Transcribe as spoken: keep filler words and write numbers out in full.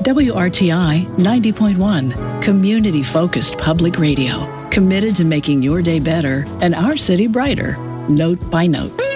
W R T I ninety point one, community-focused public radio, committed to making your day better and our city brighter, note by note.